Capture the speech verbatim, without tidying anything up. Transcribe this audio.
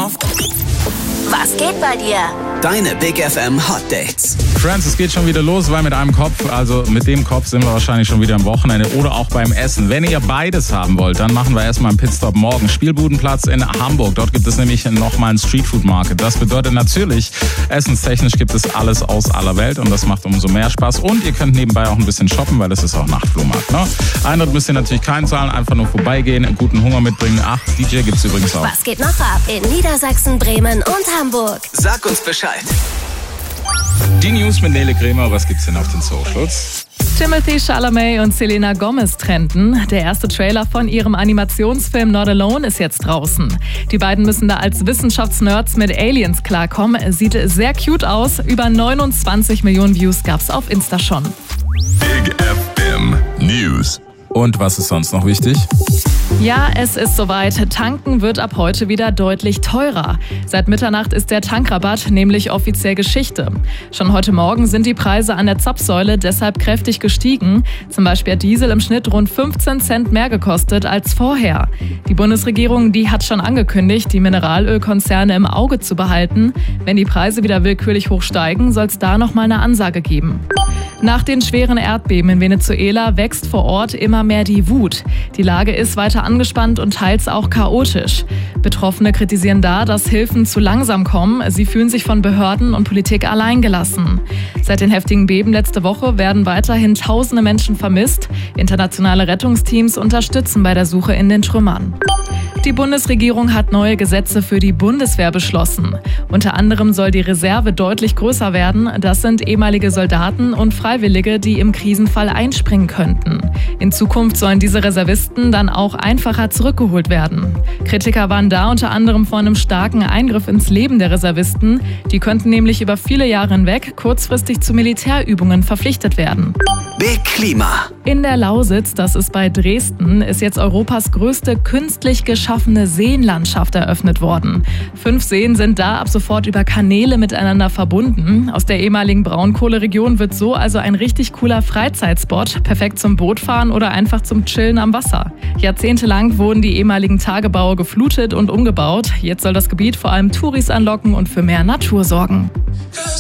off. Was geht bei dir? Deine Big F M Hot Dates. Friends, es geht schon wieder los, weil mit einem Kopf, also mit dem Kopf sind wir wahrscheinlich schon wieder am Wochenende oder auch beim Essen. Wenn ihr beides haben wollt, dann machen wir erstmal einen Pitstop morgen. Spielbudenplatz in Hamburg. Dort gibt es nämlich nochmal einen Streetfood Market. Das bedeutet natürlich, essenstechnisch gibt es alles aus aller Welt und das macht umso mehr Spaß. Und ihr könnt nebenbei auch ein bisschen shoppen, weil es ist auch Nachtflohmarkt. Ne? Eintritt müsst ihr natürlich keinen zahlen, einfach nur vorbeigehen, einen guten Hunger mitbringen. Ach, D J gibt's übrigens auch. Was geht noch ab in Niedersachsen, Bremen und Hamburg? Sag uns Bescheid. Die News mit Nele Krämer, was gibt's denn auf den Socials? Timothée Chalamet und Selena Gomez trennten. Der erste Trailer von ihrem Animationsfilm Not Alone ist jetzt draußen. Die beiden müssen da als Wissenschaftsnerds mit Aliens klarkommen. Sieht sehr cute aus. Über neunundzwanzig Millionen Views gab's auf Insta schon. Big F M News. Und was ist sonst noch wichtig? Ja, es ist soweit. Tanken wird ab heute wieder deutlich teurer. Seit Mitternacht ist der Tankrabatt nämlich offiziell Geschichte. Schon heute Morgen sind die Preise an der Zapfsäule deshalb kräftig gestiegen. Zum Beispiel hat Diesel im Schnitt rund fünfzehn Cent mehr gekostet als vorher. Die Bundesregierung, die hat schon angekündigt, die Mineralölkonzerne im Auge zu behalten. Wenn die Preise wieder willkürlich hochsteigen, soll es da nochmal eine Ansage geben. Nach den schweren Erdbeben in Venezuela wächst vor Ort immer mehr die Wut. Die Lage ist weiter angespannt und teils auch chaotisch. Betroffene kritisieren da, dass Hilfen zu langsam kommen. Sie fühlen sich von Behörden und Politik alleingelassen. Seit den heftigen Beben letzte Woche werden weiterhin tausende Menschen vermisst. Internationale Rettungsteams unterstützen bei der Suche in den Trümmern. Die Bundesregierung hat neue Gesetze für die Bundeswehr beschlossen. Unter anderem soll die Reserve deutlich größer werden. Das sind ehemalige Soldaten und Freiwillige, die im Krisenfall einspringen könnten. In Zukunft sollen diese Reservisten dann auch einfacher zurückgeholt werden. Kritiker waren da unter anderem vor einem starken Eingriff ins Leben der Reservisten. Die könnten nämlich über viele Jahre hinweg kurzfristig zu Militärübungen verpflichtet werden. Big Klima. In der Lausitz, das ist bei Dresden, ist jetzt Europas größte künstlich geschaffene Seenlandschaft eröffnet worden. Fünf Seen sind da ab sofort über Kanäle miteinander verbunden. Aus der ehemaligen Braunkohleregion wird so also ein richtig cooler Freizeitspot, perfekt zum Bootfahren oder einfach zum Chillen am Wasser. Jahrzehntelang wurden die ehemaligen Tagebaue geflutet und umgebaut. Jetzt soll das Gebiet vor allem Touris anlocken und für mehr Natur sorgen.